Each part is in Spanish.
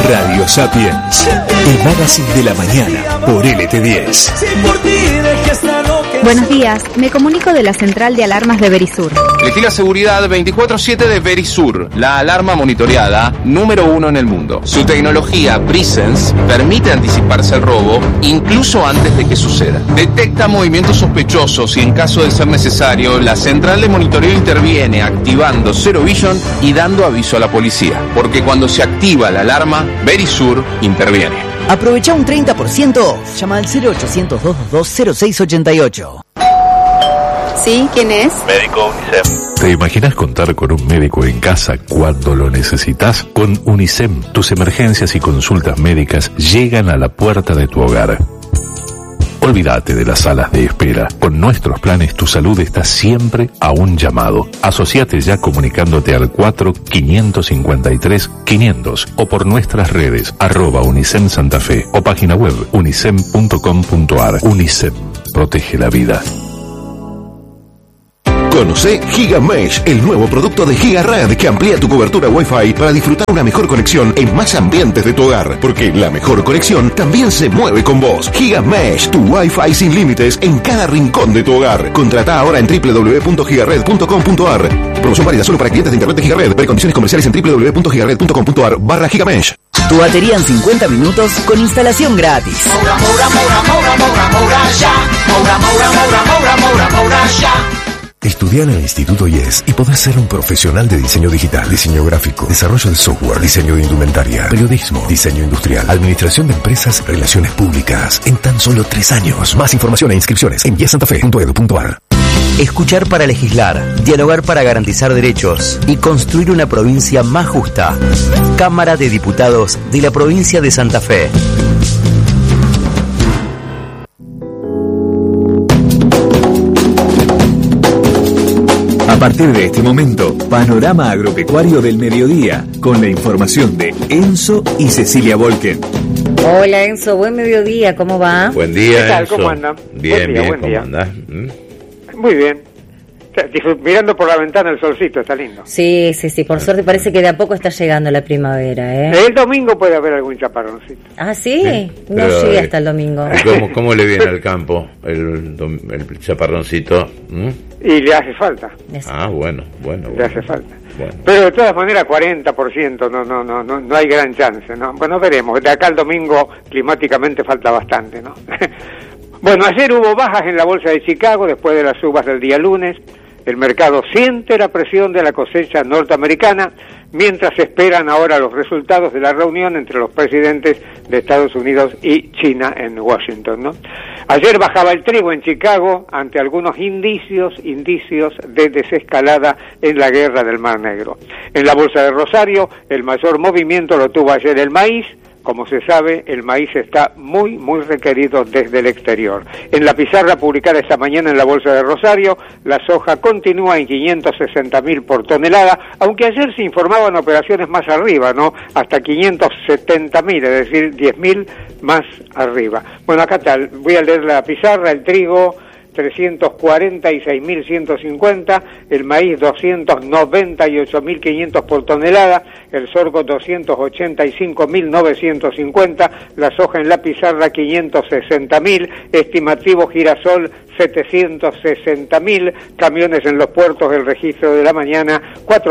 Radio Sapiens, el magazine de la mañana por LT10. Buenos días, me comunico de la central de alarmas de Verisur. Elegí la seguridad 24/7 de Verisur, la alarma monitoreada número 1 en el mundo. Su tecnología Presence permite anticiparse al robo incluso antes de que suceda. Detecta movimientos sospechosos y en caso de ser necesario, la central de monitoreo interviene activando Zero Vision y dando aviso a la policía. Porque cuando se activa la alarma, Verisur interviene. Aprovecha un 30%. Llama al 0800-222-0688. ¿Sí? ¿Quién es? Médico UNICEF. ¿Te imaginas contar con un médico en casa cuando lo necesitas? Con UNICEF, tus emergencias y consultas médicas llegan a la puerta de tu hogar. Olvídate de las salas de espera. Con nuestros planes, tu salud está siempre a un llamado. Asociate ya comunicándote al 4-553-500 o por nuestras redes, @UNICEF Santa Fe o página web unicef.com.ar. UNICEF, protege la vida. Conoce GigaMesh, el nuevo producto de GigaRed que amplía tu cobertura Wi-Fi para disfrutar una mejor conexión en más ambientes de tu hogar, porque la mejor conexión también se mueve con vos. GigaMesh, tu Wi-Fi sin límites en cada rincón de tu hogar. Contrata ahora en www.gigared.com.ar. Promoción válida solo para clientes de internet de GigaRed. Ver condiciones comerciales en www.gigared.com.ar/GigaMesh. Tu batería en 50 minutos con instalación gratis. Estudia en el Instituto IES y podrás ser un profesional de diseño digital, diseño gráfico, desarrollo de software, diseño de indumentaria, periodismo, diseño industrial, administración de empresas, relaciones públicas, en tan solo 3 años. Más información e inscripciones en iesantafe.edu.ar. Escuchar para legislar, dialogar para garantizar derechos y construir una provincia más justa. Cámara de Diputados de la provincia de Santa Fe. A partir de este momento, panorama agropecuario del mediodía, con la información de Enzo y Cecilia Volken. Hola Enzo, buen mediodía, ¿cómo va? Buen día, ¿Qué tal? Enzo. ¿Cómo andan? Bien, Buen día, bien, buen ¿cómo día. andás? Muy bien. Mirando por la ventana el solcito, está lindo. Sí, por suerte parece que de a poco está llegando la primavera, ¿eh? El domingo puede haber algún chaparroncito. Ah, ¿sí? No Pero, llega hasta el domingo. ¿Cómo le viene al campo el chaparroncito? Y le hace falta. Ah, bueno. Le hace falta. Bueno. Pero de todas maneras 40%, no hay gran chance, ¿no? Bueno, veremos. De acá al domingo climáticamente falta bastante, ¿no? Bueno, ayer hubo bajas en la bolsa de Chicago después de las subas del día lunes. El mercado siente la presión de la cosecha norteamericana, mientras esperan ahora los resultados de la reunión entre los presidentes de Estados Unidos y China en Washington, ¿no? Ayer bajaba el trigo en Chicago ante algunos indicios de desescalada en la guerra del Mar Negro. En la bolsa de Rosario, el mayor movimiento lo tuvo ayer el maíz. Como se sabe, el maíz está muy requerido desde el exterior. En la pizarra publicada esta mañana en la bolsa de Rosario, la soja continúa en 560.000 por tonelada, aunque ayer se informaban operaciones más arriba, ¿no? Hasta 570.000, es decir, 10.000 más arriba. Bueno, acá tal, voy a leer la pizarra. El trigo 346.150, el maíz 298.500 por tonelada, el sorgo 285.950, la soja en la pizarra 560.000, estimativo girasol 760.000, camiones en los puertos del registro de la mañana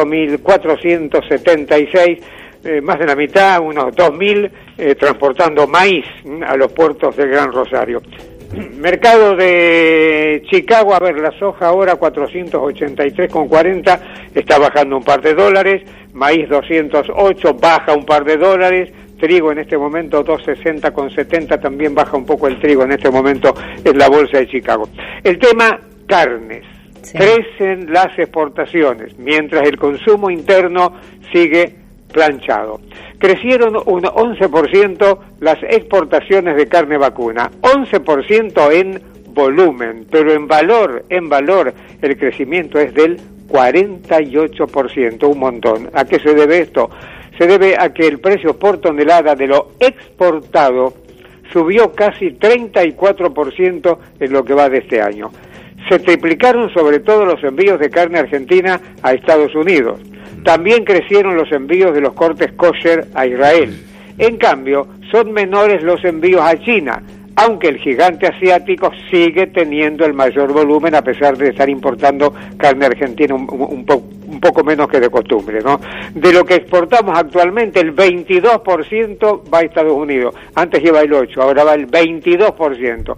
4.476, más de la mitad, unos 2.000, transportando maíz a los puertos del Gran Rosario. Mercado de Chicago, a ver, la soja ahora 483,40, está bajando un par de dólares, maíz 208, baja un par de dólares, trigo en este momento 260,70, también baja un poco el trigo en este momento en la bolsa de Chicago. El tema carnes, sí. Crecen las exportaciones, mientras el consumo interno sigue planchado. Crecieron un 11% las exportaciones de carne vacuna, 11% en volumen, pero en valor el crecimiento es del 48%, un montón. ¿A qué se debe esto? Se debe a que el precio por tonelada de lo exportado subió casi 34% en lo que va de este año. Se triplicaron sobre todo los envíos de carne argentina a Estados Unidos. También crecieron los envíos de los cortes kosher a Israel. En cambio, son menores los envíos a China, aunque el gigante asiático sigue teniendo el mayor volumen a pesar de estar importando carne argentina un poco menos que de costumbre, ¿no? De lo que exportamos actualmente, el 22% va a Estados Unidos. Antes iba el 8%, ahora va el 22%.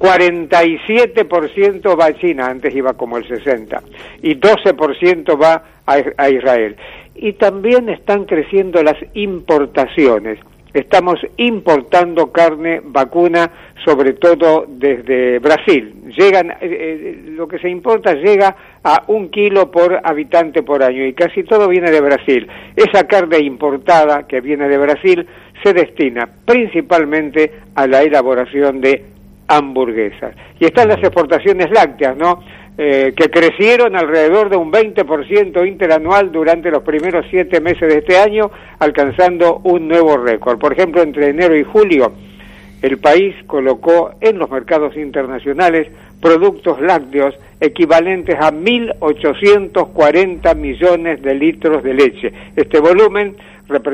47% va a China, antes iba como el 60%. Y 12% va a Israel. Y también están creciendo las importaciones. Estamos importando carne vacuna, sobre todo desde Brasil. Lo que se importa llega a 1 kilo por habitante por año y casi todo viene de Brasil. Esa carne importada que viene de Brasil se destina principalmente a la elaboración de hamburguesas. Y están las exportaciones lácteas, ¿no? Que crecieron alrededor de un 20% interanual durante los primeros 7 meses de este año, alcanzando un nuevo récord. Por ejemplo, entre enero y julio, el país colocó en los mercados internacionales productos lácteos equivalentes a 1.840 millones de litros de leche. Este volumen representa